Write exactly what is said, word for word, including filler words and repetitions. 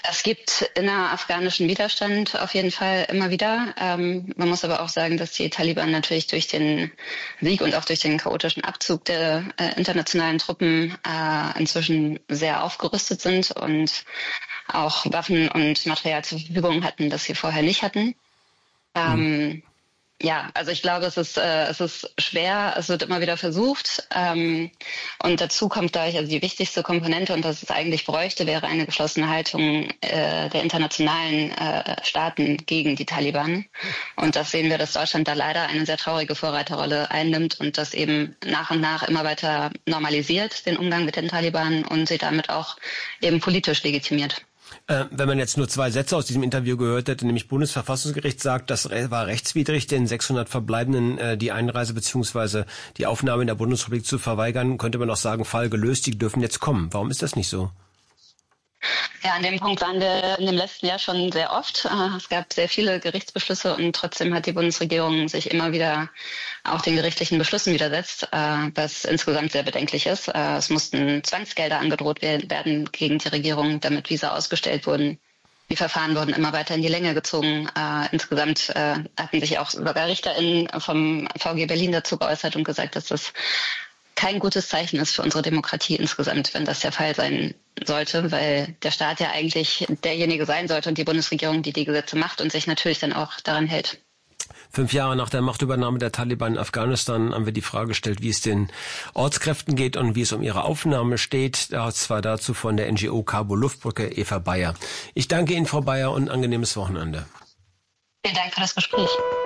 Es gibt innerafghanischen Widerstand auf jeden Fall immer wieder. Ähm, man muss aber auch sagen, dass die Taliban natürlich durch den Sieg und auch durch den chaotischen Abzug der äh, internationalen Truppen äh, inzwischen sehr aufgerüstet sind und auch Waffen und Material zur Verfügung hatten, das sie vorher nicht hatten. Ähm, mhm. Ja, also ich glaube, es ist äh, es ist schwer, es wird immer wieder versucht. Ähm, und dazu kommt gleich, also die wichtigste Komponente, und das es eigentlich bräuchte, wäre eine geschlossene Haltung äh, der internationalen äh, Staaten gegen die Taliban. Und das sehen wir, dass Deutschland da leider eine sehr traurige Vorreiterrolle einnimmt und das eben nach und nach immer weiter normalisiert, den Umgang mit den Taliban, und sie damit auch eben politisch legitimiert. Äh, wenn man jetzt nur zwei Sätze aus diesem Interview gehört hätte, nämlich Bundesverfassungsgericht sagt, das war rechtswidrig, den sechshundert Verbleibenden äh, die Einreise bzw. die Aufnahme in der Bundesrepublik zu verweigern, könnte man auch sagen, Fall gelöst, die dürfen jetzt kommen. Warum ist das nicht so? Ja, an dem Punkt waren wir in dem letzten Jahr schon sehr oft. Es gab sehr viele Gerichtsbeschlüsse und trotzdem hat die Bundesregierung sich immer wieder auch den gerichtlichen Beschlüssen widersetzt, was insgesamt sehr bedenklich ist. Es mussten Zwangsgelder angedroht werden gegen die Regierung, damit Visa ausgestellt wurden. Die Verfahren wurden immer weiter in die Länge gezogen. Insgesamt hatten sich auch sogar RichterInnen vom V G Berlin dazu geäußert und gesagt, dass das kein gutes Zeichen ist für unsere Demokratie insgesamt, wenn das der Fall sein sollte, weil der Staat ja eigentlich derjenige sein sollte und die Bundesregierung, die die Gesetze macht und sich natürlich dann auch daran hält. Fünf Jahre nach der Machtübernahme der Taliban in Afghanistan haben wir die Frage gestellt, wie es den Ortskräften geht und wie es um ihre Aufnahme steht. Das war dazu von der N G O Kabul Luftbrücke Eva Bayer. Ich danke Ihnen, Frau Bayer, und ein angenehmes Wochenende. Vielen Dank für das Gespräch.